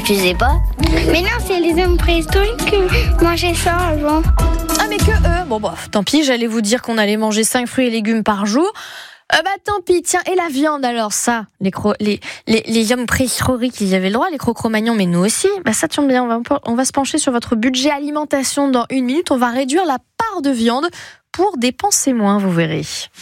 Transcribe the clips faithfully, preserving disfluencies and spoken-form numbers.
Tu sais pas? Mais non, c'est les hommes préhistoriques qui mangeaient ça avant. Ah mais que eux. Bon bah tant pis, j'allais vous dire qu'on allait manger cinq fruits et légumes par jour. Euh, bah tant pis, tiens, et la viande alors, ça, les cro- les, les, les hommes préhistoriques, ils avaient le droit, les Cro-Cro-Magnons, mais nous aussi. Bah ça tombe bien, on va, on va se pencher sur votre budget alimentation dans une minute. On va réduire la part de viande pour dépenser moins, vous verrez.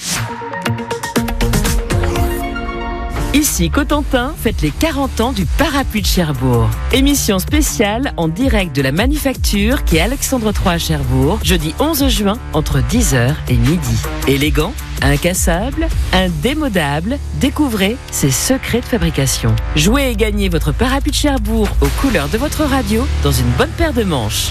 Ici Cotentin, faites les quarante ans du Parapluie de Cherbourg. Émission spéciale en direct de la Manufacture qui est Alexandre trois à Cherbourg, jeudi onze juin entre dix heures et midi. Élégant, incassable, indémodable, découvrez ses secrets de fabrication. Jouez et gagnez votre Parapluie de Cherbourg aux couleurs de votre radio dans une bonne paire de manches.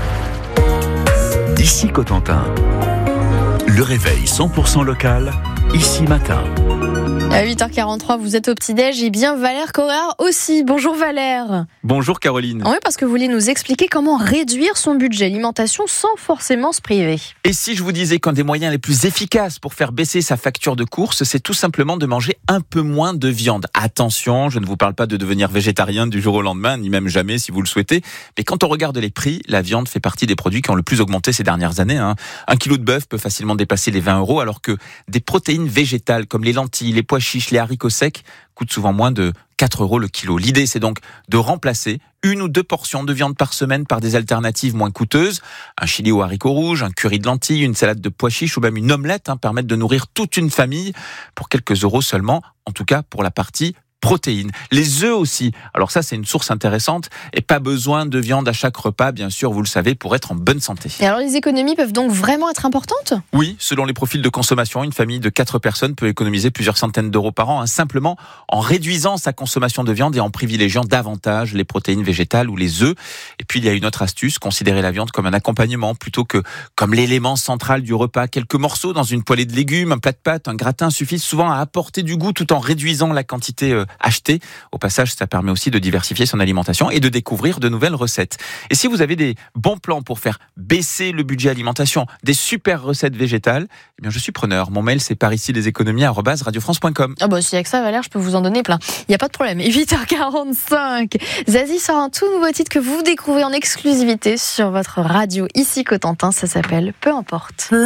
Ici Cotentin. Le réveil cent pour cent local, ici matin. À huit heures quarante-trois, vous êtes au petit-déj et bien Valère Correa aussi. Bonjour Valère. Bonjour Caroline. Oui, parce que vous voulez nous expliquer comment réduire son budget alimentation sans forcément se priver. Et si je vous disais qu'un des moyens les plus efficaces pour faire baisser sa facture de course, c'est tout simplement de manger un peu moins de viande. Attention, je ne vous parle pas de devenir végétarien du jour au lendemain, ni même jamais si vous le souhaitez. Mais quand on regarde les prix, la viande fait partie des produits qui ont le plus augmenté ces dernières années. Hein. Un kilo de bœuf peut facilement dépasser les vingt euros, alors que des protéines végétales comme les lentilles, les pois chiches, les haricots secs coûtent souvent moins de quatre euros le kilo. L'idée, c'est donc de remplacer une ou deux portions de viande par semaine par des alternatives moins coûteuses. Un chili aux haricots rouges, un curry de lentilles, une salade de pois chiches ou même une omelette hein, permettent de nourrir toute une famille pour quelques euros seulement, en tout cas pour la partie protéines. Les œufs aussi. Alors ça, c'est une source intéressante et pas besoin de viande à chaque repas, bien sûr, vous le savez, pour être en bonne santé. Et alors, les économies peuvent donc vraiment être importantes ? Oui, selon les profils de consommation, une famille de quatre personnes peut économiser plusieurs centaines d'euros par an, hein, simplement en réduisant sa consommation de viande et en privilégiant davantage les protéines végétales ou les œufs. Et puis, il y a une autre astuce, considérer la viande comme un accompagnement plutôt que comme l'élément central du repas. Quelques morceaux dans une poêlée de légumes, un plat de pâtes, un gratin suffisent souvent à apporter du goût tout en réduisant la quantité euh, acheter. Au passage, ça permet aussi de diversifier son alimentation et de découvrir de nouvelles recettes. Et si vous avez des bons plans pour faire baisser le budget alimentation, des super recettes végétales, eh bien je suis preneur. Mon mail, c'est par ici leséconomies arobase radiofrance point com. Ah bah si avec ça, Valère, je peux vous en donner plein. Il n'y a pas de problème. Et huit heures quarante-cinq, Zazie sort un tout nouveau titre que vous découvrez en exclusivité sur votre radio ici Cotentin. Ça s'appelle Peu importe.